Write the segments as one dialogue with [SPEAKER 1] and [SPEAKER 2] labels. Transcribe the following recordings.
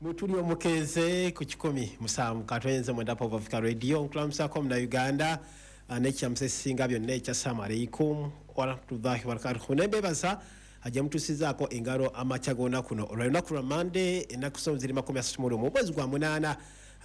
[SPEAKER 1] Mutuli omukeze ku 107 mwenda Pop Africa Radio nkulamusako mu Uganda n'ekyamusa ekisinga byonna ekya Assalamu alaikum wa rahmatullahi wa barakatuh. Nembebaza ajja mutusizaako engalo amakya gonna kuno olw'olunaku lwa Monday ennaku ziri 31 mu mwezi gwa 8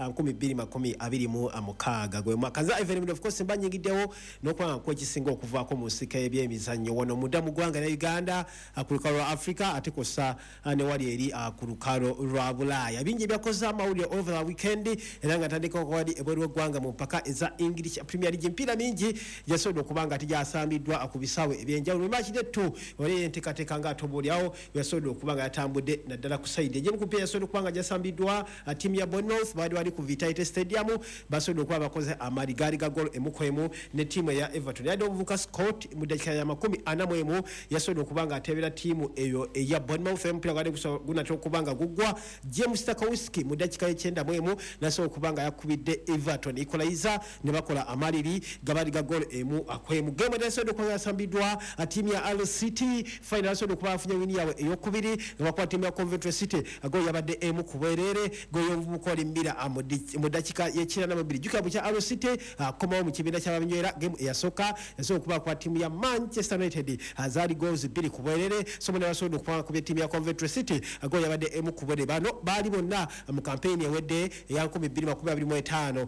[SPEAKER 1] 2026 gwe mwaka za event of course mbanyigiddewo n'okwanga kwekisinga okuvaako mu nsika y'ebyemizannyo wano mudda mu ggwanga ne Uganda ku lukalo lwa Africa ate kosa ne wali eri ku lukalo lwa Bulaaya. Bingi byakoze amawulire over the weekend era nga tandika wali ebweru w'eggwanga mu mpaka eza English Premier League. Mpira mingi yasobola okuba nga tijyasambiddwa ku bisaawe ebyenjawulo. Match day 2 wali enteekateeka nga atobolyawo yasobola okuba nga yatambudde naddala ku side ejemu ku mpira yasobola okuba nga gyasambiddwa tiimu ya Bournemouth wali ku Vitality Stadium basobola okuba bakoze amali gaali ga goal emukwemu ne tiimu ya Everton. Yadde omuvubuka Scott mu dakika ya 41 yasobola okuba nga atebera tiimu eyo eya Bournemouth empira gwali gunatera okuba nga guggwa. James Tarkowski mu dakika ya 91 nasobola okuba nga yakubidde Everton equalizer ne bakola amaliri gabaali ga goal emukwemu. Game yasobola okuba yasambiddwa tiimu ya Hull City final yasobola okuba afunye wini yaabwe eyokubiri nga bakuba tiimu ya Coventry City agolo yabadde emu ku bwerere goyo omuvubuka oli mbira mu dakika y'ekirana mu bbiri jukira kya Hull City akomawo mu kibiina ky'abanywera game eyasooka yasobola okuba kwa tiimu ya Manchester United azaali goals 2 ku bwerere so mwana yasobola okuba ku tiimu ya Coventry City agolo yabadde emu ku bwerere. Bano baali bonna mu campaign ewedde eya 2025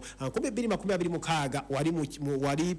[SPEAKER 1] 2026 wali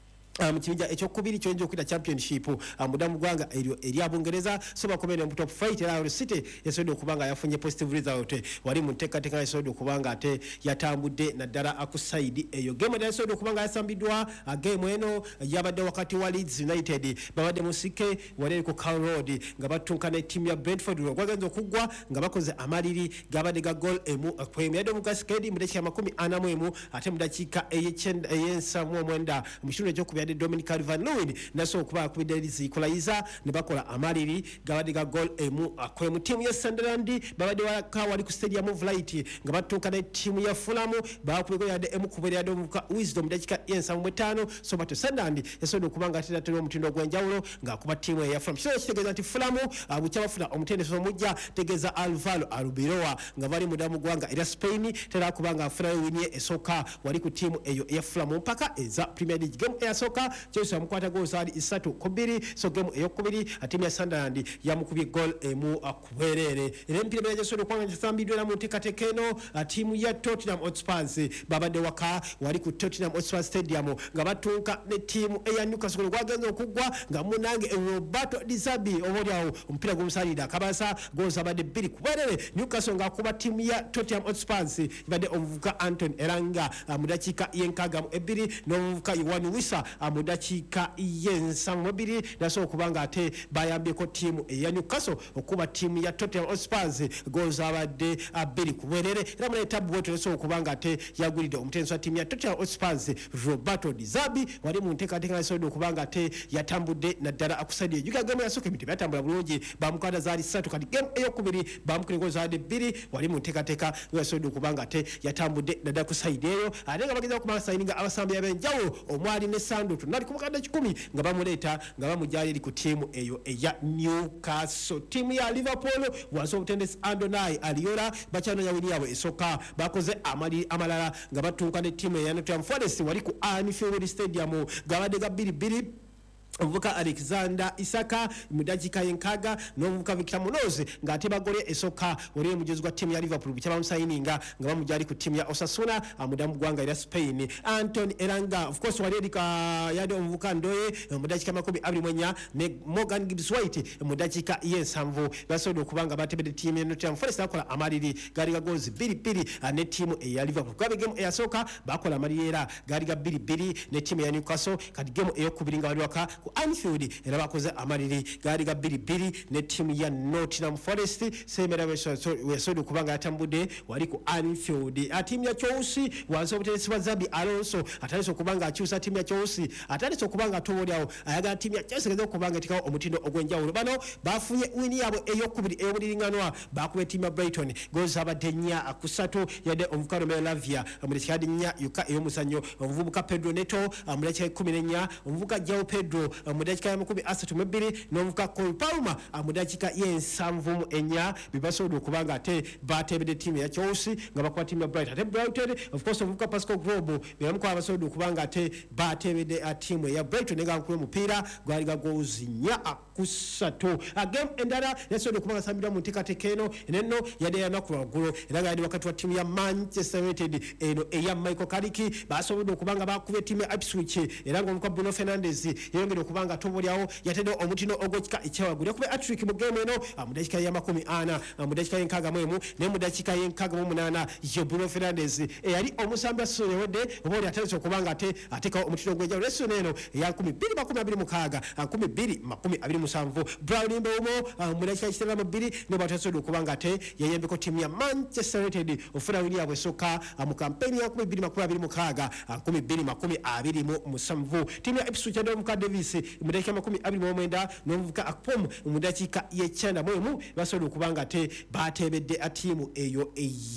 [SPEAKER 1] mu kibinja ekyokubiri kyonja okwita championship mudamu gwanga eri Abungereza so bakomere mu top fight era Hull City yasobola okuba nga yafunye positive result wali mu nteekateeka yasobola okuba nga ate yatambudde naddala akusaidi eyo. Game yasobola okuba nga yasambiddwa game eno yabadde wakati wa Leeds United babadde musike wali ku Carrow Road nga batunkana tiimu ya Brentford gwagenza okuggwa nga bakoze amaliri gabadde ga goal emu kwemu. Yadde omugasikedi mu dakika 41 ate mu dakika ey'ensamu omwenda mu kitundu ekyokubiri Dominic Calvert-Lewin naso okuba akubidde equalizer ne bakola amaliri gabadde ga goal emu kwemu. Tiimu ya Sunderland babadde wali ku Stadium of Light nga batunkana tiimu ya Fulham bakubeko yadde emu kubiri yadde omuvuka Wisdom dakika y'ensamu so bato Sunderland yasobola okuba nga ateratera omutindo ogw'enjawulo ng'akuba tiimu ya Fulham. Kino kitegeeza nti Fulham bukya bafuna omutendezo omujja tegeeza Alvaro Arbeloa nga bali mudamu gwanga era Spain tera kuba nga afuna wini esooka wali ku tiimu eyo ya Fulham mpaka eza Premier League. Game eyasooka Chelsea amukwata goal zaali 3-2 so game eyokubiri tiimu ya Sunderland yamukubye goal emu kubwerere. Era empira yasobola okuba nga yasambiddwa mu nteekateeka eno tiimu ya Tottenham Hotspur babadde waka wali ku Tottenham Hotspur Stadium nga batunka ne tiimu eya Newcastle gwagenza okuggwa nga munange Roberto Di Zerbi oboolyawo omupiira gw'omusalira akabasa goal zabadde 2 kubwerere. Newcastle ng'akuba tiimu ya Tottenham Hotspur ibadde omuvubuka Anton Elanga mu dakiika y'enkaaga ebiri n'omuvubuka Yohan Wissa mu dakiika y'ensamu ebiri nasobola okuba nga ate bayambyeko tiimu eya Newcastle okuba tiimu ya Tottenham Hotspur goal zabadde 2 kubwerere. Era mu etabu bwetu yasobola okuba nga ate yagulidde omutenzi wa tiimu ya Tottenham Hotspur Roberto Di Zerbi wali mu nteekateeka yasobola okuba nga ate yatambudde naddala akusadi ejjuka game yasooka ebintu byatambula bulungi bamukwata zaali 3 kati game eyokubiri bamukireko zaali 2 wali mu nteekateeka yasobola okuba nga ate yatambudde naddala ku side eyo ate nga bageza okuba sayininga abasambi ab'enjawulo omwali ne Sandutu nali ku mukadde 10 nga bamuleeta nga bamujjala eri ku tiimu eyo eya Newcastle. Tiimu ya Liverpool wansi obutendesi Andonai Aliola bakyanonya wini yaabwe esooka bakoze amalala nga batunka ne tiimu eya Nottingham Forest wali ku Anfield Stadium gabadde ga 2-2 omuvubuka Alexander Isaka mu dakika y'enkaaga n'omuvubuka Victor Munoz ng'ate bagole esooka oli mujozi gwa tiimu ya Liverpool bukya bamusayininga nga bamujjali ku tiimu ya Osasuna mudamu gwanga era Spain. Anton Elanga of course wali erika yadde omuvubuka Ndoye mu dakika 24 ne Morgan Gibbs White mu dakika y'ensanvu basobola okuba nga batebedde tiimu ya Nottingham Forest akola amaliri gaali ga goals 2-2 ne tiimu eya Liverpool. Gabe game eyasooka bakola amaliri era gaali ga 2-2 ne tiimu ya Newcastle kati game eyokubiri nga bali waka ku Anfield era bakoze amaliri gaali ga 2-2 ne tiimu ya Nottingham Forest semera yasobola okuba nga yatambudde wali ku Anfield. Tiimu ya Chelsea wansi obutendesi bwa Xabi Alonso atalese okuba nga akyusa tiimu ya Chelsea atalese okuba nga atobolyawo ayagala tiimu ya Chelsea geza okuba nga etikawo omutindo ogw'enjawulo. Bano bafunye wini yaabwe eyokubiri ey'obuliringanwa bakuba tiimu ya Brighton goal zabadde 4-3 yadde omuvubuka Romeo Lavia mu dakika 4 yokka ey'omuzannyo omuvubuka Pedro Neto mu dakika 14 omuvubuka João Pedro mu dakika ya 32 n'omuvubuka Cole Palmer mu dakika y'ensanvu ennya bibasobola okubanga ate batebedde ttiimu ya Chelsea nga bakuba ttiimu ya Brighton ate Brighton of course omuvubuka Pascal Grobo beramu kwa abasobola okubanga ate batebedde ttiimu ya Brighton nga nkuba omupiira gwali gagoozi 4-3 game endala yasobola okubanga sambira mu nteekateeka eno neno yadde yanaku lwaggulu era nga yali wakati wa ttiimu ya Manchester United eno eya Michael Carrick basobodde okubanga bakubye ttiimu ya Ipswich era nga omuka Bruno Fernandes yongera okubanga tobolyawo yatedde omutino ogw'ekika ekyawagulu yakubye hat-trick mu game eno mu dakika ya 40 mu dakika y'enkaaga ne mu dakika y'enkaaga mu 8 ye Bruno Fernandes eyali omusambi asolo yawedde oba oli aterese okubanga ate atekawo omutino ogw'enjawulo lesson eno eya 2026 2027 Brown Mbeumo mu dakika y'ekitala mu 2 ne batasobola okubanga ate yayembeko ttiimu ya Manchester United ofuna wini yabwe esooka mu kampeni ya 2026 2027 ttiimu ya Ipswich yadde omuka Davis mu dakika 29 n'omuvuka Akpom mu dakika y'ekyenda mu emu basobola okubanga ate batebedde ttiimu eyo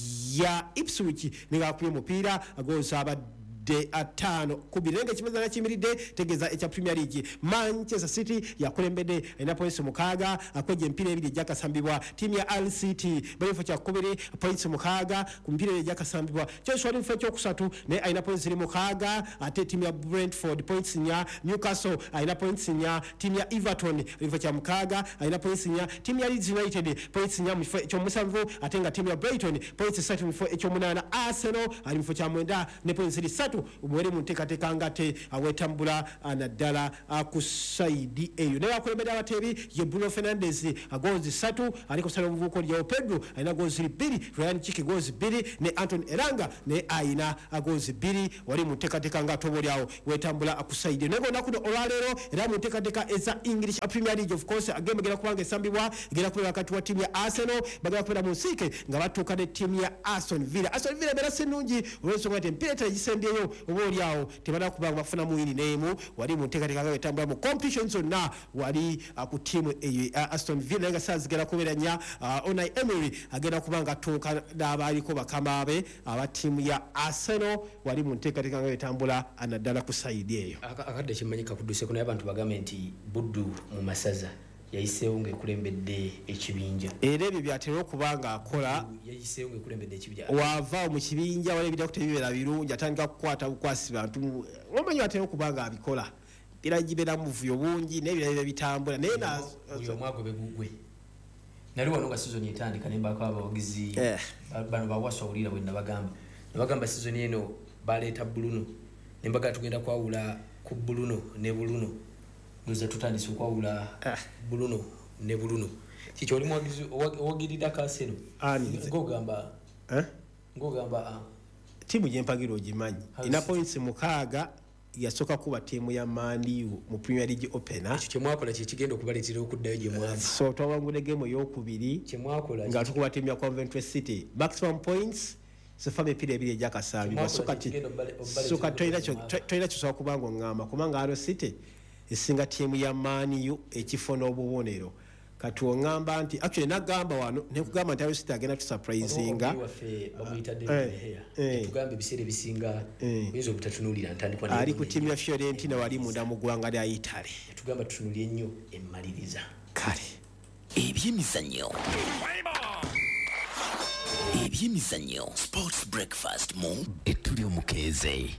[SPEAKER 1] ya Ipswich ng'akubye omupiira agozaba atano kubirenga kimeeza na kimiridde tegeza ekya Premier League Manchester City yakulembedde ina points mukaaga akweje empira ebiri jakasambibwa timu ya Hull City balifo kya kubiri points mukaaga ku mpira ebiri jakasambibwa Chelsea wali mfecho kusatu ne aina points iri mukaaga ate timu ya Brentford points nya Newcastle aina points nya timu ya Everton balifo kya mukaaga aina points nya timu ya Leeds United points nya mfecho ekyo musanvu atenga timu ya Brighton points 3 mfecho ekyo munana Arsenal ali mfecho kya mwenda ne points 3 umwere mu nteekateeka ngate awetambula naddala ku side eyo naye akulembedde abateebi ye Bruno Fernandes agozi 3 aliko sala omuvubuka olyawo Pedro alina gozi 2 Ryan Chiki gozi 2 ne Anton Elanga ne aina agozi 2 wali mu nteekateeka nga tobolyawo wetambula ku side naye olunaku olwaleero era mu nteekateeka eza English Premier League of course agenda gera kubanga esambibwa gera kubera wakati wa timu ya Arsenal bagala kubera mu nsike nga batuuka ne timu ya Aston Villa bera sennungi olw'ensonga nti empira tegisendeyo obolyawo tebana kubanga bafuna muwini neemu wali mu nteekateeka nga wetambula mu competition zonna wali ku tiimu eyo Aston Villa nga saazigera kuberanya Unai Emery agenda kubanga atuuka n'abaaliko bakama be aba tiimu ya Arsenal wali mu nteekateeka nga wetambula naddala ku sayidi eyo
[SPEAKER 2] akadde kimanyika kudduse kunaye abantu bagambe nti Buddu mu masaza yayiseewo ng'ekulembedde ekibinja
[SPEAKER 1] era ebyo byatera okubanga akola
[SPEAKER 2] yayiseewo ng'ekulembedde ekibinja
[SPEAKER 1] wava mu kibinja wala ebidako tebibeera birungi atandika kukwata bukwasi bantu omanyi atera okubanga abikola era gibeera mu buvuyo bungi n'ebirala bitambula naye
[SPEAKER 2] oyo omwago begugwe nali wano nga sizoni etandika ne mbako abawagizi bano bawaswa wulira bwe nabagamba sizoni eno baleeta Bruno ne mbaga tugenda kwawula ku Bruno ne Bruno nze tutandise okwawula Bruno ne Bruno kiki oli mwagizi owagirira kaseno ngogamba
[SPEAKER 1] tiimu gy'empagira ogimanyi ina points mukaaga yasooka kuba tiimu ya Man U mu Premier League opener
[SPEAKER 2] ekyo kyemwakola kyekigenda okubaleetera okuddayo gye mwavu
[SPEAKER 1] so twawangula game ey'okubiri nga tukuba tiimu ya Coventry City maximum points sefame epira ebiri egyakasambibwa soka toyina kyosobola kubanga oŋŋamba kubanga Hull City esinga tiimu ya Man U ekifo n'obubonero kati oŋŋamba nti actually nagamba wano nekugamba nti Hull City agenda tusurprisinga
[SPEAKER 2] tugambe ebiseera ebisinga oyinza obutatunuulira ntandikwa
[SPEAKER 1] ali ku tiimu ya Fiorentina wali munda mu ggwanga lya Italy
[SPEAKER 2] tugamba tutunuulye ennyo emmaliriza
[SPEAKER 1] kale
[SPEAKER 3] ebyemizannyo sports breakfast mu etuli omukeeze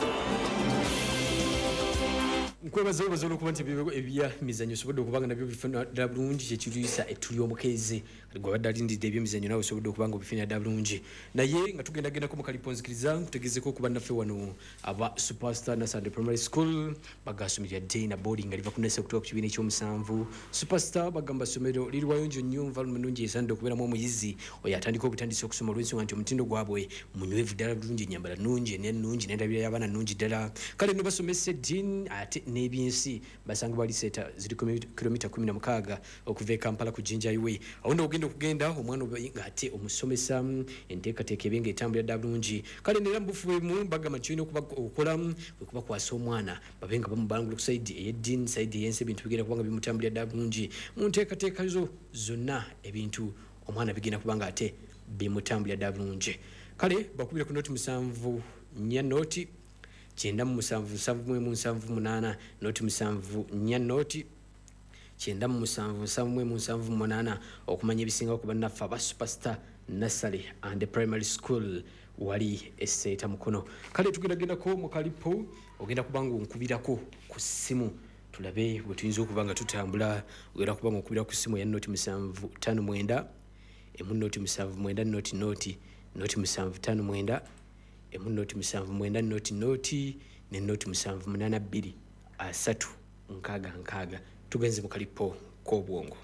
[SPEAKER 2] nkwebaza okuba nti ebyemizannyo sobodde okubanga nabyo bifunira bulungi kyekiriisa etuli omukeeze gwe badde alindidde ebyemizannyo nawe sobodde okubanga obifunira bulungi naye nga tugendagendako mukaliponzikiriza nkutegeezeko okuba naffe wano aba Superstar Nasande Primary School bagasomera day na boarding nga liva ku nese okutuuka ku kibiina ekyomusanvu Superstar bagamba ssomero liri wayonjo nnyo environment nnungi esaanidde okubeeramu omuyizi oyo atandika okutandisa okusoma olw'ensonga nti omutindo gwabwe munywevu ddala bulungi ennyambala nnungi ennungi n'endabira y'abaana nnungi ddala kale nno basomesa eddiini ate n'ebyensi basanga bali seta ziri kilomita 16 okuva e Kampala ku Jinja Highway awo ndo okugenda omwana nga ate omusomesa enteekateeka ebenga etambula ddala bulungi kale nera mbufuemu bagamba kirina okukola okuba kwasa omwana babenga bamubangula ku sayidi ey'eddiini sayidi ey'ensi ebintu bigenda kubanga bimutambulira ddala bulungi mu nteekateeka zo zonna ebintu omwana bigenda kubanga ate bimutambulira ddala bulungi kale bakubira ku noti 7 nya noti kyenda mu musanvu nsanvu mu nsanvu munaana noti musanvu nnya noti kyenda mu musanvu nsanvu mu nsanvu munaana okumanya ebisinga ku bannaffe aba superstar nursery and primary school wali esseeta mukono. Kale tugendagendako mu kalipo ogenda kubanga onkubirako ku ssimu tulabe bwe tuyinza okuba nga tutambula. Ogenda kubanga onkubira ku ssimu ya noti 759 emu noti 7 noti noti noti 759 emu noti 7 noti ne noti 782 asatu nkaaga. Tugenze mu kalipo k'obwongo.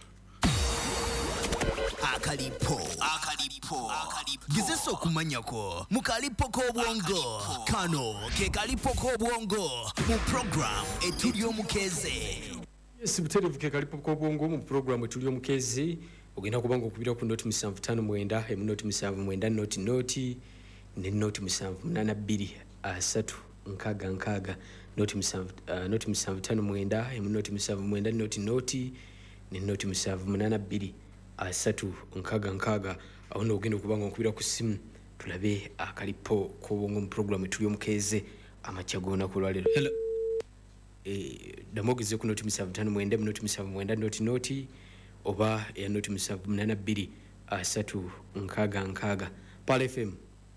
[SPEAKER 3] Akalipo gizeso okumanyako mu kalipo k'obwongo. Kano ke kalipo k'obwongo mu program etuli omukeze.
[SPEAKER 2] Yes, buterevu ke kalipo k'obwongo mu program etuli omukeze. Ogenda kubanga okubira ku noti 759 emu noti 7 noti noti ne noti 782 asatu nkaaga noti 759 emu noti 7 noti noti ne noti 782 asatu nkaaga. Awo no ogenda kubanga okubira ku simu tulabe akalipo k'obwongo mu program etuli omukeze amakya gona ku lwalero. Hello. Damogeze ku noti 759 emu noti 7 noti noti oba ya noti 782 asatu nkaaga. Pal FM.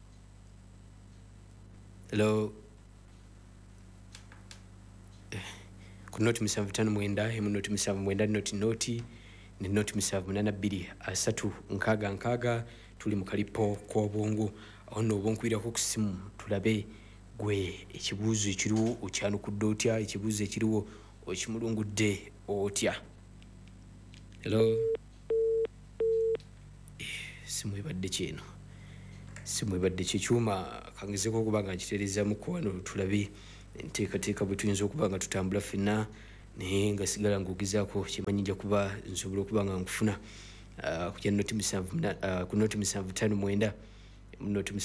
[SPEAKER 2] Hello. Ku noti 759 emu noti 7 noti noti ne noti 782 asatu nkaaga tuli mu kalipo k'obwongo. Awo no obonkubirako ku simu tulabe gwe ekibuuzo ekiriwo okyanukudde otya, ekibuuzo ekiriwo okimulungudde otya. Hello. Simu ebadde kyeno. Simu ebadde kyekyuma kangezeko okuba nga nkitereezaamu ku wano tulabe enteekateeka bwe tuyinza okuba nga tutambula ffenna naye nga sigala ng'ogezaako kimanyi nja kuba nsobola okuba nga nkufuna ku noti 759 noti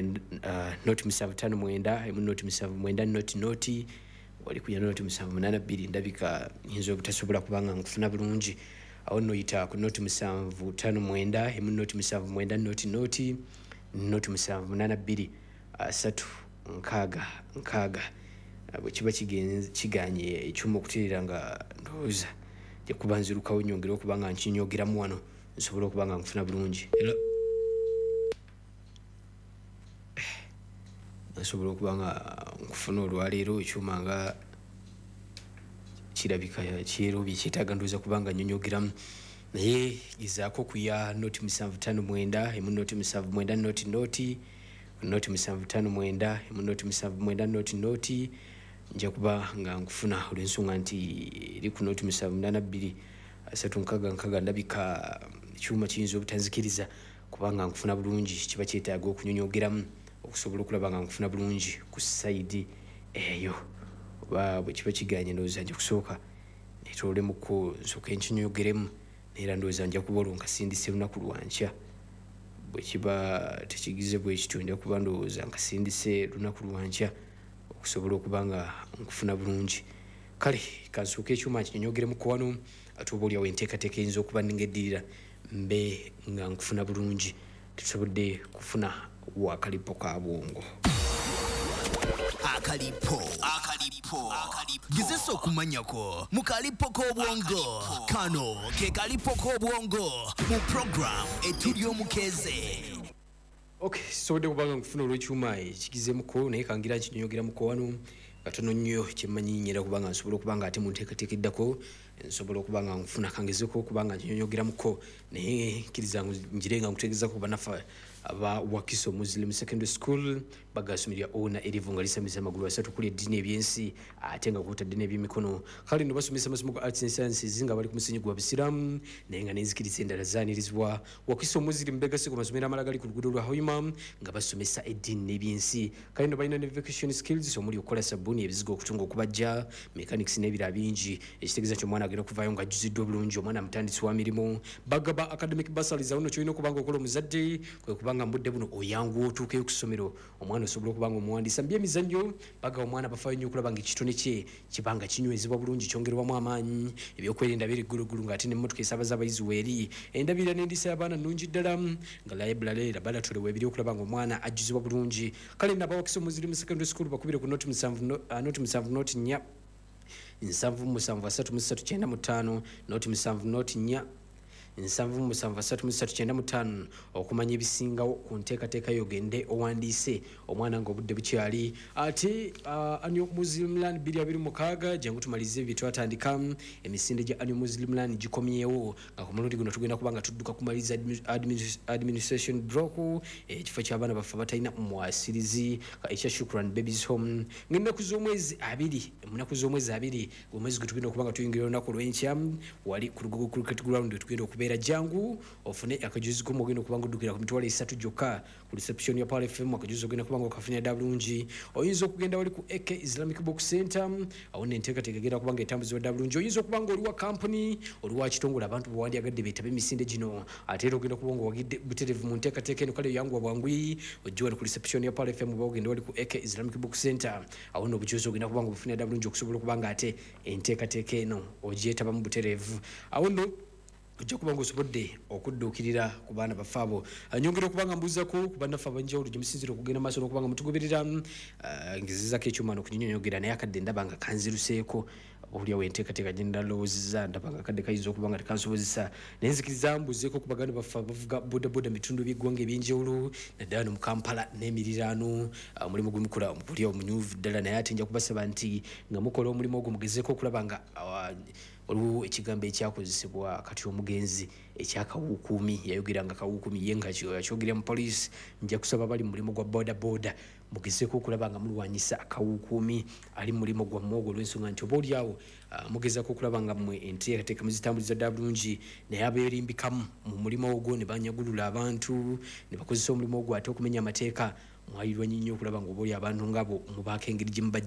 [SPEAKER 2] 759 emu noti 7 noti noti wali ku noti 782 ndabika nyinza obutasobola kuba nga nkufuna bulungi. Awo no yita ku noti 759 emu noti 7 noti noti noti 782 asatu nkaaga. Bwe kiba kiganye ekyuma okutereera nga ndowooza nja kuba nzirukawo nyongera okuba nga nkinyogeramu wano nsobola okuba nga nkufuna bulungi. Hello. Nsobola okuba nga nkufuna olwaleero ekyuma nga kirabika kyerobye kyetaaga ndowooza kuba nga nnyonyogeramu naye gezaako kuya noti 759 emu noti 7 noti noti noti 759 emu noti 7 noti noti nja kuba nga nkufuna olw'ensonga nti eri ku noti 782 asatu nkaaga ndabika ekyuma kiyinza obutanzikiriza kuba nga nkufuna bulungi. Kiba kyetaaga okunyonyogeramu okusobola okulaba nga nkufuna bulungi ku sayidi eyo. Oba bwe kiba kiganye ndowooza nja kusooka netoolemuko nsooka enkinyogeremu era ndowooza nja kuba olwo nkasindise lunaku lwankya. Bwe kiba tekigize bwe kityo nja kuba ndowooza nkasindise lunaku lwankya okusobola okuba nga nkufuna bulungi. Kale kansooka ekyuma kinyonyogeremuko wano ate oba oliawo enteekateeka eyinza okuba ng'eddirira mbe nga nkufuna bulungi tusobodde kufuna wakalipo ka bwongo.
[SPEAKER 3] Akalipo gizeso okumanyako mu kalipo k'obwongo. Kano ke kalipo k'obwongo mu program etuli omukeze.
[SPEAKER 2] Okay, sobodde kubanga nkufuna olw'ekyuma ekigizemuko naye kangira nkinyonyogeramuko wano katono nnyo kyemmanyi nyera kubanga nsobola okuba nga ate mu nteekateeka eddako nsobola okuba nga nkufuna kangezeko okuba nga nkinyonyogeramuko naye kkiriza njire nga nkutegeezako ku bannaffe aba Wakiso Muslim Secondary School bagasomerera ona erivu nga lisamiza amagulu asatu kuli eddiini ebyensi ate nga kwotadde n'ebyemikono. Kale no basomesa amasomo ga arts and sciences nga bali ku musingi gwa bisiramu naye nga n'enzikiriza endala zaanirizibwa. Wakiso Muslim begase ku masomero amalala gali ku luguudo lwa Hoima nga basomesa eddiini n'ebyensi. Kale no balina ne vacation skills omuli okukola sabbuuni, ebizigo, okutunga, okubajja, mechanics n'ebirala bingi ekitegeeza nti omwana agenda kuvayo nga ajjuziddwa bulungi omwana mutandisi wa mirimu bagaba academic bursaries awo kyolina okubanga okola omuzadde kwe kubanga mbudde buno oyanguwa otuukeyo ku ssomero omwana osobola okubanga omuwandiisa mu byemizannyo bagaba omwana bafaayo nnyo okulaba nga ekitone kye kibanga kinywezebwa bulungi kyongerwamu amaanyi ebyokwerinda biri ggulugulu ng'ate n'emmotoka esaabaza abayizi weeri endabirira n'endiisa y'abaana nnungi ddala nga library laboratory weebiri okulaba nga omwana ajjuzibwa bulungi kale nabawakisa omuziri mu secondary school bakubire ku noti 7 noti 4 77395 noti 7 noti 4 77395 okumanya ebisingawo ku nteekateeka yogende owandiise omwana ng'obudde bukyali ate annual muslim land 2026 jangu tumalize bye twatandika emisinde gya annual muslim land gikomyewo nga ku mulundi guno tugenda kuba nga tudduka kumaliza administration block ekifo ky'abaana baffe batalina mwasirizi ekya shukran babies home ng'ennaku z'omwezi 2 omwezi gwe tugenda okuba nga tuyingira olunaku olw'enkya wali ku Lugogo cricket ground tugenda okubeera jangu ofune akajuzi ko mugendo kubanga oddukira ku mitwalo 3 gyokka ku reception ya Power FM akajuzi ogenda kubanga okafunira ddala bulungi oyinza okugenda wali ku AK Islamic Box Center awo n'enteekateeka egenda kubanga etambuzibwa ddala bulungi oyinza okubanga oli wa company oli wa kitongole abantu bwewandyagadde beetabe emisinde gino ate era ogenda kubanga wagidde butereevu mu nteekateeka eno kale yanguwa bwangwi ojja wali ku reception ya Power FM oba ogenda wali ku AK Islamic Box Center awo n'obujuzi ogenda kubanga obufunira ddala bulungi okusobola okubanga ate enteekateeka eno ogyetabamu butereevu awo no ojja kubanga osobodde okudduukirira ku baana baffe abo nyongera okubanga mbuuzako ku bannaffe abanjawulo gye musinzira okugenda maaso n'okubanga mutugoberera ngezezako ekyuma no kunyonyogera naye akadde ndaba nga kanziruseeko obuliawo enteekateeka gye ndalowoozezza ndaba nga akadde kayinza okuba nga tekansobozesa naye nzikiriza mbuuzeeko ku baganda baffe abavuga bodaboda mu bitundu by'eggwanga ebyenjawulo naddala no mu Kampala n'emiriraano omulimu gwe mukola buliawo munyuvu ddala naye ate nja kubasaba nti nga mukola omulimu ogwo mugezeeko okulaba nga waliwo ekigambo ekyakozesebwa kati omugenzi ekyakawuukumi yayogeranga kawuukumi ye nga yakyogerera mu poliisi nja kusaba bali mu mulimu gwa bodaboda mugezeeko okulaba nga mulwanyisa akawuukumi ali mu mulimu gwammwe ogwo olw'ensonga nti oba oliawo mugezaako okulaba nga mmwe enteekateeka muzitambuliza ddala bulungi naye abeerimbikamu mu mulimu ogwo ne banyagulula abantu ne bakozesa omulimu ogwo ate okumenya amateeka mwalirwanyi nnyo okulaba nga oba oli abantu ng'abo mubaako engeri gye